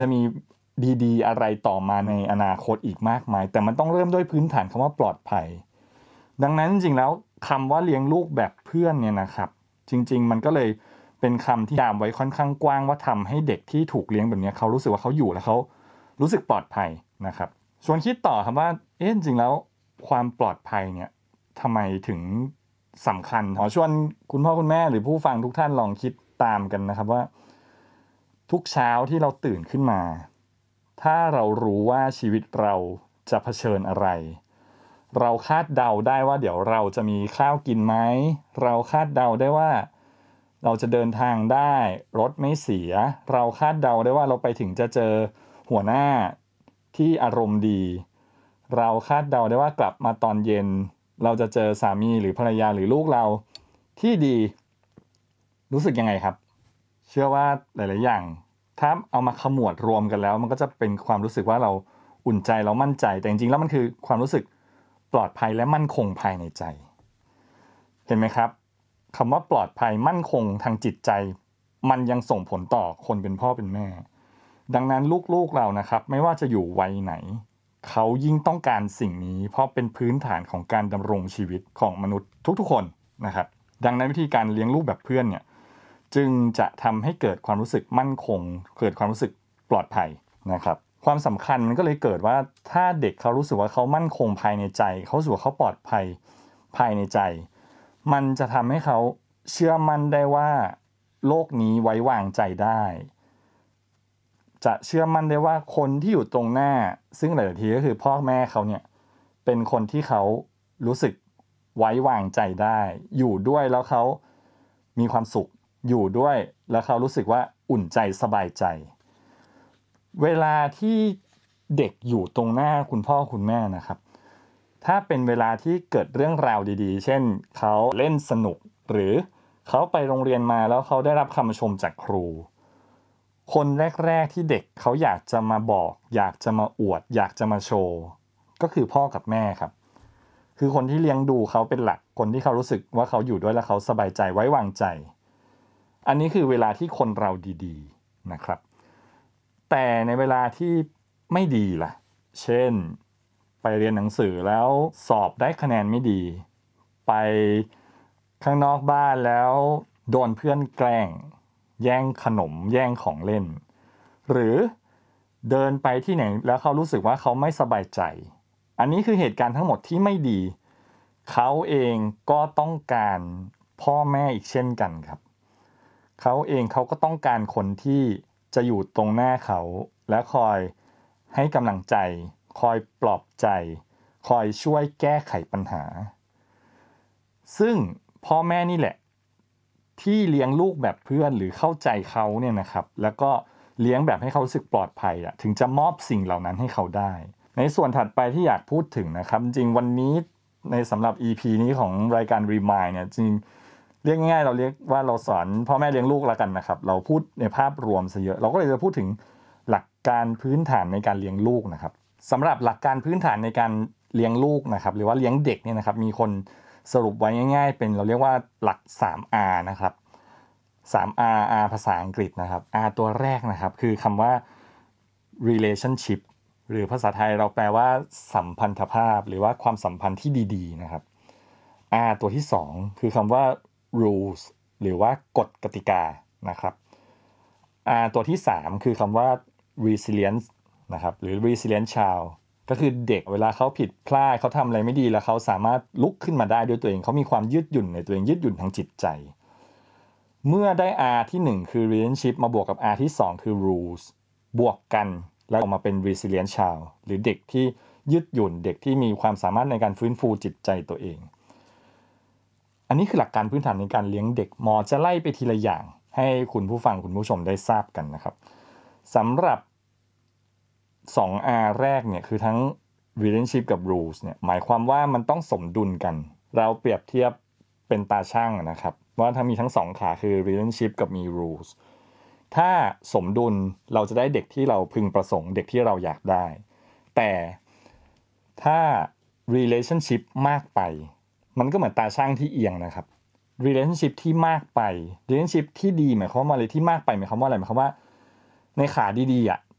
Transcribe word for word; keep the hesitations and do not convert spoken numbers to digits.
จะมีดีๆอะไรต่อมาในอนาคตอีกมากมายแต่มันต้องเริ่มด้วยพื้นฐานคำว่าปลอดภัยดังนั้นจริงๆแล้วคำว่าเลี้ยงลูกแบบเพื่อนเนี่ยนะครับจริงๆมันก็เลยเป็นคำที่ยามไว้ค่อนข้างกว้างว่าทำให้เด็กที่ถูกเลี้ยงแบบนี้เขารู้สึกว่าเขาอยู่แล้วเขารู้สึกปลอดภัยนะครับชวนคิดต่อครับว่าเอ๊ะจริงๆแล้วความปลอดภัยเนี่ยทำไมถึงสำคัญขอชวนคุณพ่อคุณแม่หรือผู้ฟังทุกท่านลองคิดตามกันนะครับว่าทุกเช้าที่เราตื่นขึ้นมาถ้าเรารู้ว่าชีวิตเราจะเผชิญอะไรเราคาดเดาได้ว่าเดี๋ยวเราจะมีข้าวกินไหมเราคาดเดาได้ว่าเราจะเดินทางได้รถไม่เสียเราคาดเดาได้ว่าเราไปถึงจะเจอหัวหน้าที่อารมณ์ดีเราคาดเดาได้ว่ากลับมาตอนเย็นเราจะเจอสามีหรือภรรยาหรือลูกเราที่ดีรู้สึกยังไงครับเชื่อว่าหลายๆอย่างถ้าเอามาขมวดรวมกันแล้วมันก็จะเป็นความรู้สึกว่าเราอุ่นใจเรามั่นใจแต่จริงๆแล้วมันคือความรู้สึกปลอดภัยและมั่นคงภายในใจเห็นไหมครับคำว่าปลอดภัยมั่นคงทางจิตใจมันยังส่งผลต่อคนเป็นพ่อเป็นแม่ดังนั้นลูกๆเรานะครับไม่ว่าจะอยู่วัยไหนเขายิ่งต้องการสิ่งนี้เพราะเป็นพื้นฐานของการดำรงชีวิตของมนุษย์ทุกๆคนนะครับดังนั้นวิธีการเลี้ยงลูกแบบเพื่อนเนี่ยจึงจะทำให้เกิดความรู้สึกมั่นคงเกิดความรู้สึกปลอดภัยนะครับความสำคัญมันก็เลยเกิดว่าถ้าเด็กเขารู้สึกว่าเขามั่นคงภายในใจเขารู้สึกว่าเขาปลอดภัยภายในใจมันจะทำให้เขาเชื่อมั่นได้ว่าโลกนี้ไว้วางใจได้จะเชื่อมั่นได้ว่าคนที่อยู่ตรงหน้าซึ่งหลายๆทีก็คือพ่อแม่เขาเนี่ยเป็นคนที่เขารู้สึกไว้วางใจได้อยู่ด้วยแล้วเขามีความสุขอยู่ด้วยแล้วเขารู้สึกว่าอุ่นใจสบายใจเวลาที่เด็กอยู่ตรงหน้าคุณพ่อคุณแม่นะครับถ้าเป็นเวลาที่เกิดเรื่องราวดีๆเช่นเขาเล่นสนุกหรือเขาไปโรงเรียนมาแล้วเขาได้รับคำชมจากครูคนแรกๆที่เด็กเขาอยากจะมาบอกอยากจะมาอวดอยากจะมาโชว์ก็คือพ่อกับแม่ครับคือคนที่เลี้ยงดูเขาเป็นหลักคนที่เขารู้สึกว่าเขาอยู่ด้วยแล้วเขาสบายใจไว้วางใจอันนี้คือเวลาที่คนเราดีๆนะครับแต่ในเวลาที่ไม่ดีล่ะเช่นไปเรียนหนังสือแล้วสอบได้คะแนนไม่ดีไปข้างนอกบ้านแล้วโดนเพื่อนแกล้งแย่งขนมแย่งของเล่นหรือเดินไปที่ไหนแล้วเขารู้สึกว่าเขาไม่สบายใจอันนี้คือเหตุการณ์ทั้งหมดที่ไม่ดีเขาเองก็ต้องการพ่อแม่อีกเช่นกันครับเขาเองเขาก็ต้องการคนที่จะอยู่ตรงหน้าเขาและคอยให้กำลังใจคอยปลอบใจคอยช่วยแก้ไขปัญหาซึ่งพ่อแม่นี่แหละที่เลี้ยงลูกแบบเพื่อนหรือเข้าใจเขาเนี่ยนะครับแล้วก็เลี้ยงแบบให้เขารู้สึกปลอดภัยอ่ะถึงจะมอบสิ่งเหล่านั้นให้เขาได้ในส่วนถัดไปที่อยากพูดถึงนะครับจริงวันนี้ในสำหรับ อี พี นี้ของรายการ Remind เนี่ยจริงเรียกง่ายๆเราเรียกว่าเราสอนพ่อแม่เลี้ยงลูกแล้วกันนะครับเราพูดในภาพรวมซะเยอะเราก็เลยจะพูดถึงหลักการพื้นฐานในการเลี้ยงลูกนะครับสำหรับหลักการพื้นฐานในการเลี้ยงลูกนะครับหรือว่าเลี้ยงเด็กเนี่ยนะครับมีคนสรุปไว้ง่ายๆเป็นเราเรียกว่าหลัก สาม อาร์ นะครับ สาม อาร์ R ภาษาอังกฤษนะครับ R ตัวแรกนะครับคือคำว่า relationship หรือภาษาไทยเราแปลว่าสัมพันธภาพหรือว่าความสัมพันธ์ที่ดีๆนะครับ R ตัวที่สองคือคำว่า rules หรือว่ากฎกติกานะครับ R ตัวที่สามคือคำว่า resilience นะครับหรือ resilient child ก็คือเด็กเวลาเขาผิดพลาดเขาทำอะไรไม่ดีแล้วเขาสามารถลุกขึ้นมาได้ด้วยตัวเองเขามีความยืดหยุ่นในตัวเองยืดหยุ่นทางจิตใจเมื่อได้ R ที่หนึ่งคือ relationship มาบวกกับ R ที่สองคือ rules บวกกันแล้วออกมาเป็น resilient child หรือเด็กที่ยืดหยุ่นเด็กที่มีความสามารถในการฟื้นฟูจิตใจตัวเองอันนี้คือหลักการพื้นฐานในการเลี้ยงเด็กหมอจะไล่ไปทีละอย่างให้คุณผู้ฟังคุณผู้ชมได้ทราบกันนะครับสำหรับ สอง R แรกเนี่ยคือทั้ง relationship กับ rules เนี่ยหมายความว่ามันต้องสมดุลกันเราเปรียบเทียบเป็นตาช่างนะครับว่าถ้ามีทั้งสองขาคือ relationship กับมี rules ถ้าสมดุลเราจะได้เด็กที่เราพึงประสงค์เด็กที่เราอยากได้แต่ถ้า relationship มากไปมันก็เหมือนตาช่างที่เอียงนะครับ relationship ที่มากไป relationship ที่ดีหมายความว่าอะไรที่มากไปหมายความว่าอะไรหมายความว่าในขาดีๆอ่ะ